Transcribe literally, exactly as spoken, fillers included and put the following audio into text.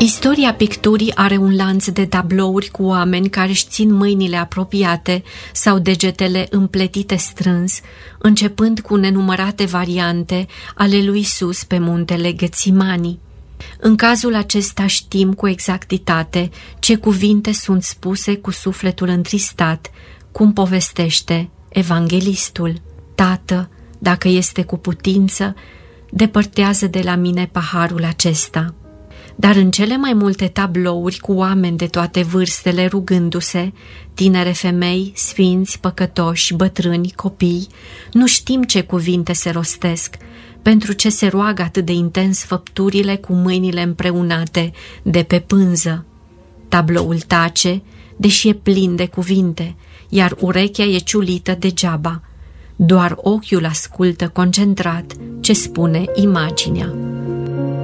Istoria picturii are un lanț de tablouri cu oameni care își țin mâinile apropiate sau degetele împletite strâns, începând cu nenumărate variante ale lui Isus pe muntele Ghețimani. În cazul acesta știm cu exactitate ce cuvinte sunt spuse cu sufletul întristat, cum povestește evanghelistul: Tată, dacă este cu putință, depărtează de la mine paharul acesta. Dar în cele mai multe tablouri cu oameni de toate vârstele rugându-se, tinere femei, sfinți, păcătoși, bătrâni, copii, nu știm ce cuvinte se rostesc, pentru ce se roagă atât de intens făpturile cu mâinile împreunate de pe pânză. Tabloul tace, deși e plin de cuvinte, iar urechea e ciulită degeaba. Doar ochiul ascultă concentrat ce spune imaginea.